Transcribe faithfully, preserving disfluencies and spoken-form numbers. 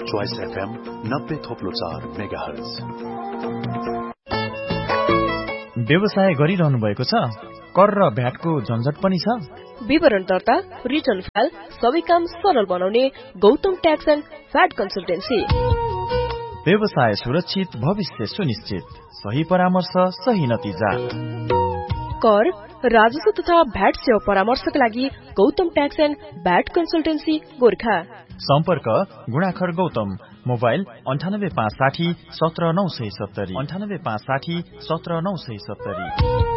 Choice FM नब्बे थोप्लो चार mega hertz. व्यवसाय गरिरहनु भएको छ? कर र भ्याटको झन्झट पनि छ? विवरण दर्ता, रिटर्न फाइल सबै काम सरल बनाउने Gautam tax and VAT consultancy. व्यवसाय सुरक्षित, भविष्य सुनिश्चित, सही परामर्श, सही नतिजा। कर, राजस्व तथा भ्याट सेवा परामर्शका लागि Gautam tax and VAT consultancy Gorkha. सम्पर्क गुणाखर गौतम, मोबाइल अन्ठानब्बे पाँच साठी सत्र नौ सय सत्तरी अन्ठानब्बे पाँच साठी सत्र नौ सय सत्तरी।